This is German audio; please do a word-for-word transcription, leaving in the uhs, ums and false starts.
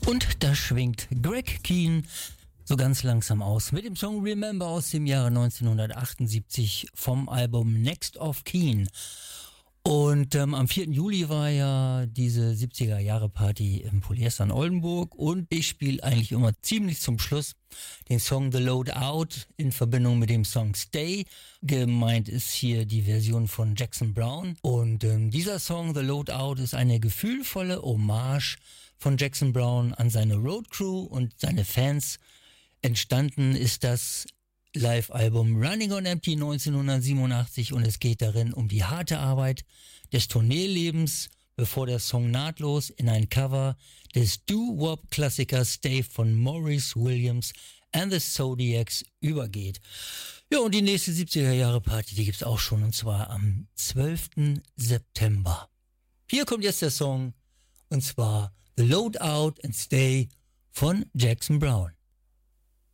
Und da schwingt Greg Kihn so ganz langsam aus mit dem Song Remember aus dem Jahre neunzehnhundertachtundsiebzig vom Album Next of Keen. Und ähm, am vierten Juli war ja diese siebziger-Jahre-Party im Polyester in Oldenburg und ich spiele eigentlich immer ziemlich zum Schluss den Song The Load Out in Verbindung mit dem Song Stay. Gemeint ist hier die Version von Jackson Browne und ähm, dieser Song The Load Out ist eine gefühlvolle Hommage von Jackson Browne an seine Road Crew und seine Fans. Entstanden ist das Live-Album Running on Empty neunzehnhundertsiebenundachtzig und es geht darin um die harte Arbeit des Tourneelebens, bevor der Song nahtlos in ein Cover des Doo-Wop-Klassikers Stay von Maurice Williams and the Zodiacs übergeht. Ja, und die nächste siebziger-Jahre-Party, die gibt's auch schon, und zwar am zwölften September. Hier kommt jetzt der Song, und zwar The Load Out and Stay von Jackson Browne.